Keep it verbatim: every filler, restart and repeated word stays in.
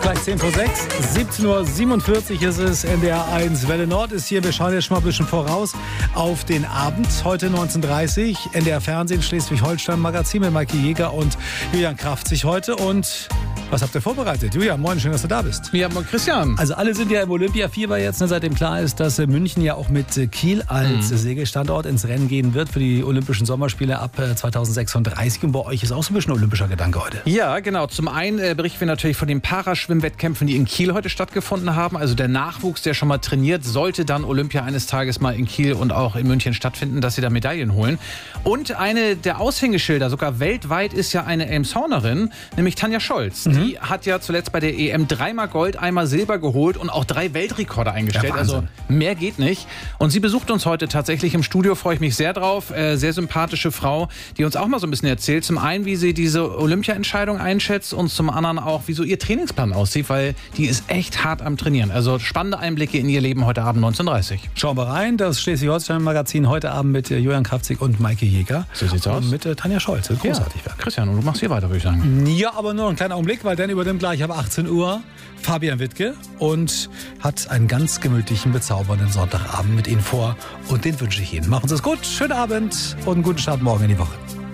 Gleich zehn vor sechs, siebzehn Uhr siebenundvierzig ist es, N D R eins Welle Nord ist hier. Wir schauen jetzt schon mal ein bisschen voraus auf den Abend. Heute neunzehn Uhr dreißig, N D R Fernsehen, Schleswig-Holstein Magazin mit Maike Jäger und Julian Kraftzig heute. Und was habt ihr vorbereitet? Julian, moin, schön, dass du da bist. Ja, moin Christian. Also alle sind ja im Olympiafieber jetzt, ne, seitdem klar ist, dass äh, München ja auch mit äh, Kiel als mhm. Segelstandort ins Rennen gehen wird für die Olympischen Sommerspiele ab äh, zweitausendsechsunddreißig. Und bei euch ist auch so ein bisschen olympischer Gedanke heute. Ja, genau. Zum einen äh, berichten wir natürlich von den Paraschwimmwettkämpfen, die in Kiel heute stattgefunden haben. Also der Nachwuchs, der schon mal trainiert, sollte dann Olympia eines Tages mal in Kiel und auch in München stattfinden, dass sie da Medaillen holen. Und eine der Aushängeschilder, sogar weltweit, ist ja eine Elmshornerin, nämlich Tanja Scholz. Mhm. Die hat ja zuletzt bei der E M dreimal Gold, einmal Silber geholt und auch drei Weltrekorde eingestellt. Ja, also mehr geht nicht. Und sie besucht uns heute tatsächlich im Studio, freue ich mich sehr drauf. Äh, sehr sympathische Frau, die uns auch mal so ein bisschen erzählt. Zum einen, wie sie diese Olympia-Entscheidung einschätzt und zum anderen auch, wie so ihr Trainingsplan aussieht, weil die ist echt hart am Trainieren. Also spannende Einblicke in ihr Leben heute Abend neunzehn Uhr dreißig. Schauen wir rein, das Schleswig-Holstein-Magazin heute Abend mit äh, Julian Kraftzig und Maike Jäger. So sieht's aus. Und mit äh, Tanja Scholz. Großartig. Ja. Christian, und du machst hier weiter, würde ich sagen. Ja, aber nur einen kleinen Augenblick, weil dann übernimmt gleich ab achtzehn Uhr Fabian Wittke und hat einen ganz gemütlichen, bezaubernden Sonntagabend mit Ihnen vor. Und den wünsche ich Ihnen. Machen Sie es gut, schönen Abend und einen guten Start morgen in die Woche.